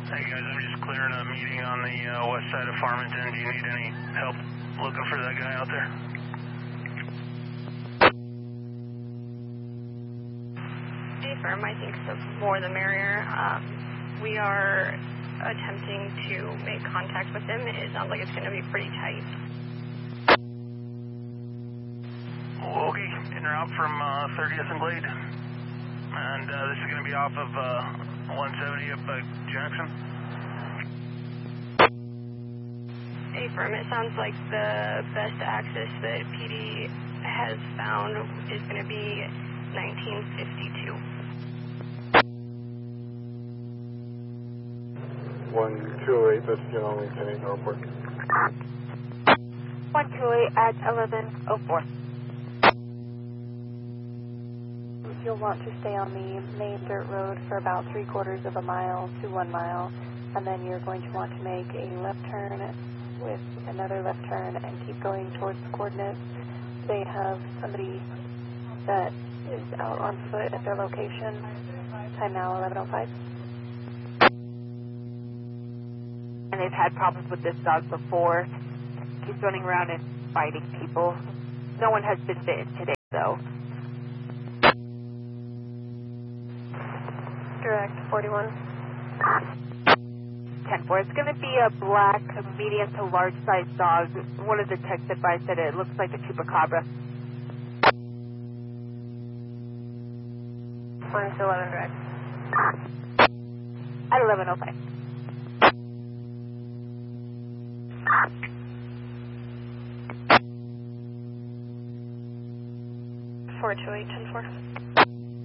Hey guys, I'm just clearing a meeting on the west side of Farmington. Do you need any help looking for that guy out there? Hey firm, I think the more the merrier. We are attempting to make contact with him. It sounds like it's going to be pretty tight. Okay, in route from 30th and Glade. And this is going to be off of 170 up by Jackson. Hey firm, it sounds like the best access that PD has found is going to be 1952. 128, that's General Lieutenant Airport. 128 at 1104. You'll want to stay on the main dirt road for about 3/4 of a mile to 1 mile, and then you're going to want to make a left turn with another left turn and keep going towards the coordinates. They have somebody that is out on foot at their location. Time now 11:05. And they've had problems with this dog before. He's running around and biting people. No one has been bitten today, though. Direct 41. 10-4. It's going to be a black, medium to large size dog. One of the techs advised that it looks like a chupacabra. 1 to 11 direct. At 11:05. 428 10-4.